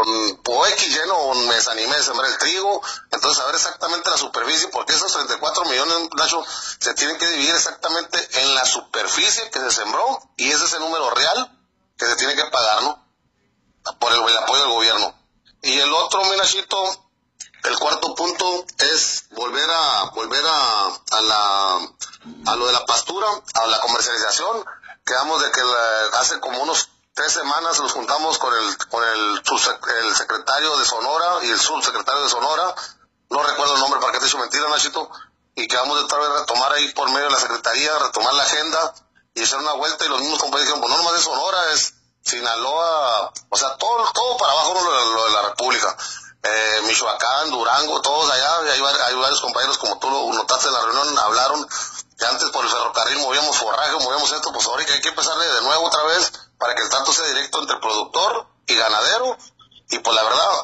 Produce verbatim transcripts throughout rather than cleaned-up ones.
o X lleno me desanimé de sembrar el trigo. Entonces, saber exactamente la superficie, porque esos treinta y cuatro millones, Nacho, se tienen que dividir exactamente en la superficie que se sembró, y ese es el número real que se tiene que pagar, ¿no? Por el, el apoyo del gobierno. Y el otro, mi Nachito, el cuarto punto es volver a volver a, a la a lo de la pastura, a la comercialización. Quedamos de que la, hace como unos tres semanas nos juntamos con el con el, el secretario de Sonora y el subsecretario de Sonora, no recuerdo el nombre para que te eche mentira, Nachito, y quedamos de otra vez retomar ahí por medio de la secretaría, retomar la agenda y hacer una vuelta, y los mismos compañeros dijeron, pues no nomás de Sonora, es Sinaloa, o sea, todo todo para abajo, lo, lo, lo de la República. Eh, Michoacán, Durango, todos allá, y hay, hay varios compañeros, como tú lo notaste en la reunión, hablaron que antes por el ferrocarril movíamos forraje, movíamos esto, pues ahora hay que empezarle de nuevo otra vez para que el trato sea directo entre productor y ganadero. Y pues la verdad,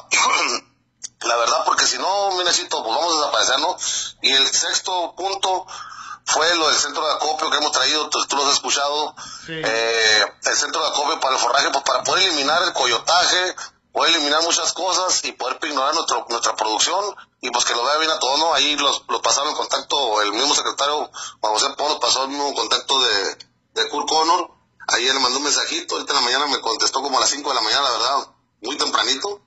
la verdad, porque si no, mi Nachito, pues vamos a desaparecer, ¿no? Y el sexto punto fue lo del centro de acopio que hemos traído, tú, tú lo has escuchado, sí. eh, el centro de acopio para el forraje, pues para poder eliminar el coyotaje, poder eliminar muchas cosas y poder ignorar nuestro, nuestra producción, y pues que lo vea bien a todos, ¿no? Ahí los, los pasaron en contacto, el mismo secretario Juan José Pons pasó el mismo contacto de, de Kurt Connor. Ayer le mandó un mensajito, ahorita en la mañana me contestó como a las cinco de la mañana, la verdad, muy tempranito,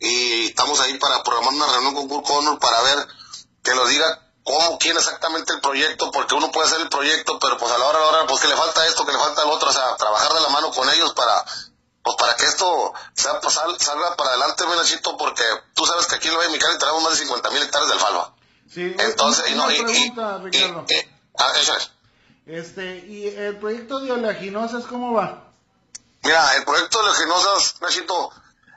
y estamos ahí para programar una reunión con Kurt Connor para ver, que nos diga cómo, quién exactamente el proyecto, porque uno puede hacer el proyecto, pero pues a la hora, a la hora, pues que le falta esto, que le falta lo otro, o sea, trabajar de la mano con ellos para, pues para que esto sea, pues, sal, salga para adelante, mi Nachito, porque tú sabes que aquí en el Valle de Mexicali tenemos más de cincuenta mil hectáreas de alfalfa. Sí, entonces, una, y no, una y, pregunta, y, Ricardo. Y, y, ah, eso es. Este, ¿y el proyecto de oleaginosas cómo va? Mira, el proyecto de oleaginosas, Nachito,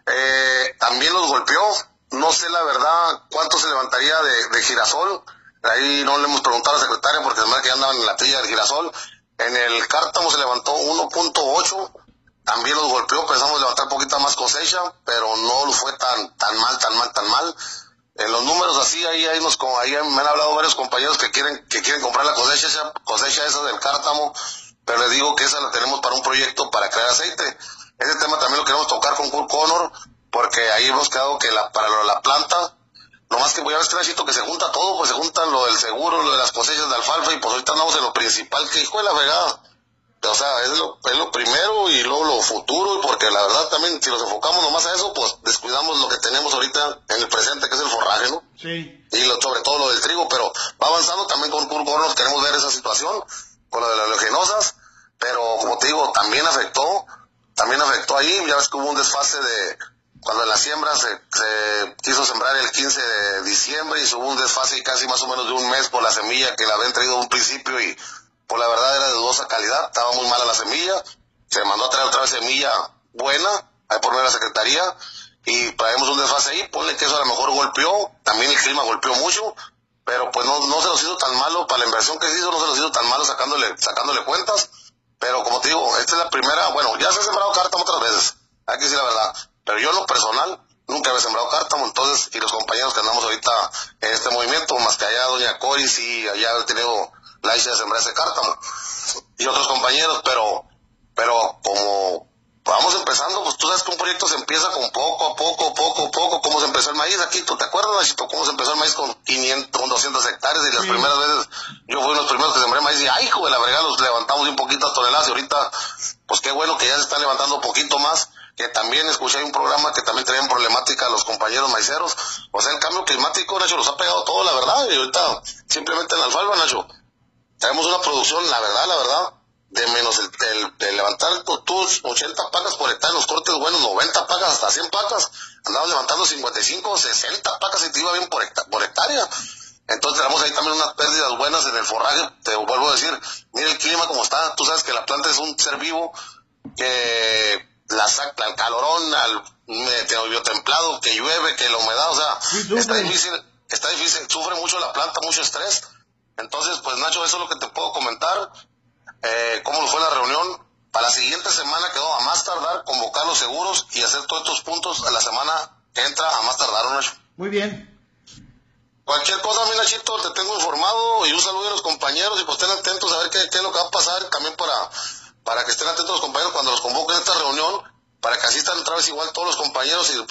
eh, también los golpeó. No sé la verdad cuánto se levantaría de, de girasol. Ahí no le hemos preguntado a la secretaria porque además que ya andaban en la trilla del girasol. En el cártamo se levantó uno punto ocho. También los golpeó, pensamos levantar un poquito más cosecha, pero no fue tan tan mal, tan mal, tan mal. En los números así, ahí, ahí, nos, ahí me han hablado varios compañeros que quieren que quieren comprar la cosecha, esa cosecha esa del cártamo, pero les digo que esa la tenemos para un proyecto para crear aceite. Ese tema también lo queremos tocar con Kurt Connor, porque ahí hemos quedado que la, para lo de la planta, nomás que voy a ver, Nachito, que se junta todo, pues se juntan lo del seguro, lo de las cosechas de alfalfa, y pues ahorita andamos en lo principal, que hijo de la fregada. O sea, es lo, es lo primero y luego lo futuro, porque la verdad también, si nos enfocamos nomás a eso, pues descuidamos lo que tenemos ahorita en el presente, que es el forraje, ¿no? Sí. Y lo, sobre todo lo del trigo, pero va avanzando también con Kurt Connor, queremos ver esa situación, con lo de las oleaginosas, pero como te digo, también afectó, también afectó ahí, ya ves que hubo un desfase de, cuando en la siembra se, se quiso sembrar el quince de diciembre y hubo un desfase casi más o menos de un mes por la semilla que la habían traído de un principio y pues la verdad era de dudosa calidad, estaba muy mala la semilla, se mandó a traer otra vez semilla buena, ahí por medio de la secretaría, y traemos un desfase ahí, ponle que eso a lo mejor golpeó, también el clima golpeó mucho, pero pues no, no se nos hizo tan malo, para la inversión que se hizo no se nos hizo tan malo sacándole, sacándole cuentas, pero como te digo, esta es la primera, bueno, ya se ha sembrado cártamo otras veces, hay que decir la verdad, pero yo en lo personal nunca había sembrado cártamo, entonces, y los compañeros que andamos ahorita en este movimiento, más que allá doña Cori, sí, allá he tenido la dicha de sembrar ese cártamo, y otros compañeros, pero, pero como vamos empezando, pues tú sabes que un proyecto se empieza con poco a poco, poco a poco, como se empezó el maíz aquí, ¿tú te acuerdas, Nachito, cómo se empezó el maíz con quinientos, con doscientas hectáreas, y las sí. primeras veces, yo fui uno de los primeros que sembré maíz, y ay, hijo de la verga, los levantamos de un poquito a toneladas, y ahorita, pues qué bueno que ya se están levantando un poquito más, que también escuché un programa que también traían problemática a los compañeros maiceros, o sea, el cambio climático, Nacho, los ha pegado todo, la verdad, y ahorita, simplemente en la alfalfa, Nacho, traemos una producción, la verdad, la verdad, de menos el, el, el levantar tus ochenta pacas por hectárea, los cortes buenos, noventa pacas, hasta cien pacas, andamos levantando cincuenta y cinco, sesenta pacas y te iba bien por, hectárea, por hectárea. Entonces tenemos ahí también unas pérdidas buenas en el forraje, te vuelvo a decir, mira el clima como está, tú sabes que la planta es un ser vivo, que la saca al calorón, al meteorio templado, que llueve, que la humedad, o sea, sí, está difícil, está difícil, sufre mucho la planta, mucho estrés. Entonces, pues Nacho, eso es lo que te puedo comentar, eh, cómo fue la reunión. Para la siguiente semana quedó a más tardar convocar los seguros y hacer todos estos puntos a la semana que entra a más tardar, ¿no, Nacho? Muy bien. Cualquier cosa, mi Nachito, te tengo informado, y un saludo a los compañeros, y pues estén atentos a ver qué, qué es lo que va a pasar, también para, para que estén atentos los compañeros cuando los convoquen a esta reunión, para que asistan otra vez igual todos los compañeros y